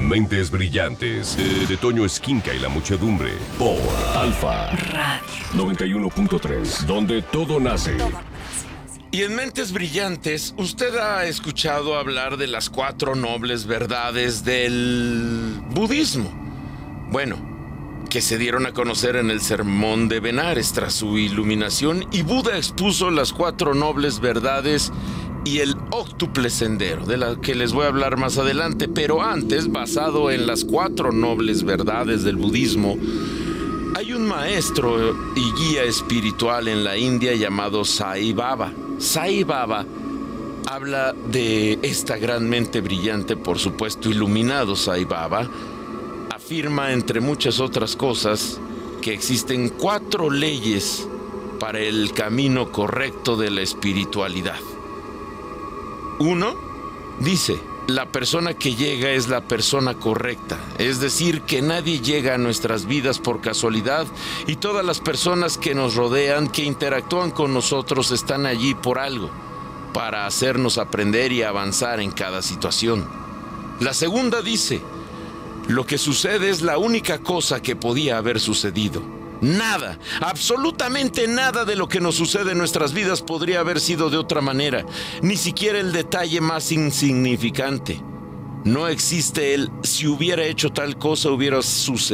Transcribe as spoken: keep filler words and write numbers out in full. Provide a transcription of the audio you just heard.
Mentes brillantes de, de Toño Esquinca y la muchedumbre por Alfa Radio noventa y uno punto tres, donde todo nace. Y en Mentes Brillantes, usted ha escuchado hablar de las cuatro nobles verdades del budismo. Bueno, que se dieron a conocer en el Sermón de Benares tras su iluminación, y Buda expuso las cuatro nobles verdades y el óctuple sendero, de la que les voy a hablar más adelante. Pero antes, basado en las cuatro nobles verdades del budismo, hay un maestro y guía espiritual en la India llamado Sai Baba. Sai Baba habla de esta gran mente brillante, por supuesto, iluminado Sai Baba. Afirma, entre muchas otras cosas, que existen cuatro leyes para el camino correcto de la espiritualidad. Uno, dice, la persona que llega es la persona correcta, es decir, que nadie llega a nuestras vidas por casualidad y todas las personas que nos rodean, que interactúan con nosotros, están allí por algo, para hacernos aprender y avanzar en cada situación. La segunda dice, lo que sucede es la única cosa que podía haber sucedido. Nada, absolutamente nada de lo que nos sucede en nuestras vidas podría haber sido de otra manera, ni siquiera el detalle más insignificante. No existe el si hubiera hecho tal cosa hubiera sucedido.